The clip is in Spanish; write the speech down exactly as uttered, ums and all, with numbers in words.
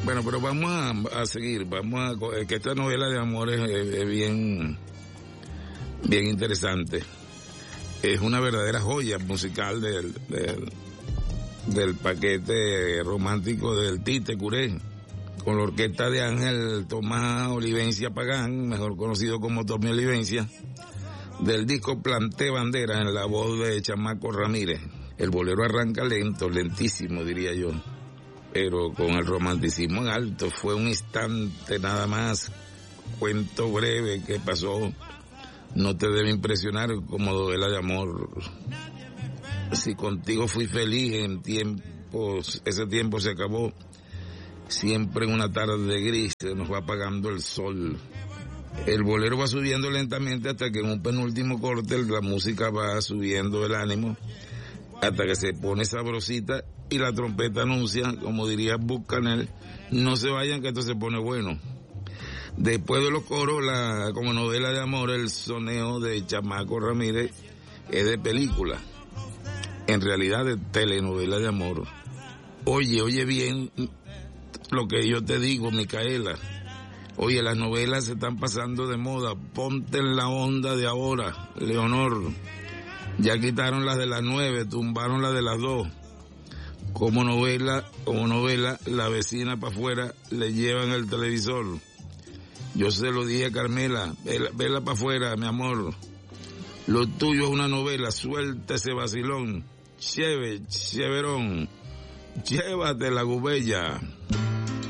Bueno, pero vamos a, a seguir, vamos a, que esta novela de amor es, es, es bien, bien interesante. Es una verdadera joya musical del, del, del paquete romántico del Tite Curé, con la orquesta de Ángel Tomás Olivencia Pagán, mejor conocido como Tommy Olivencia, del disco Planté Bandera, en la voz de Chamaco Ramírez. El bolero arranca lento, lentísimo diría yo, pero con el romanticismo en alto. Fue un instante nada más, cuento breve que pasó. No te debe impresionar como novela de amor. Si contigo fui feliz en tiempos, ese tiempo se acabó. Siempre en una tarde gris se nos va apagando el sol. El bolero va subiendo lentamente hasta que en un penúltimo corte la música va subiendo el ánimo hasta que se pone sabrosita y la trompeta anuncia, como diría Bucanel, no se vayan que esto se pone bueno. Después de los coros, la, como novela de amor, el soneo de Chamaco Ramírez es de película, en realidad de telenovela de amor. Oye, oye bien lo que yo te digo, Micaela. Oye, las novelas se están pasando de moda, ponte en la onda de ahora, Leonor. Ya quitaron las de las nueve, tumbaron las de las dos. Como novela, como novela, la vecina para afuera le llevan el televisor. Yo se lo dije a Carmela, vela, vela para afuera, mi amor. Lo tuyo es una novela, suelta ese vacilón. Cheve, cheverón, llévate la gubella.